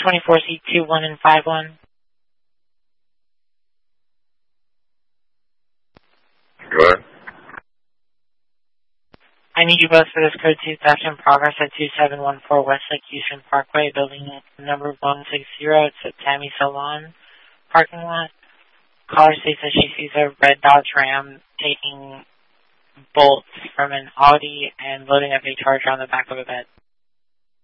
24C21 and 51. Go ahead. I need you both for this code 2 theft in progress at 2714 Westlake Houston Parkway, building number 160. It's at Tammy Salon parking lot. Caller states that she sees a red Dodge Ram taking bolts from an Audi and loading up a Charger on the back of a bed.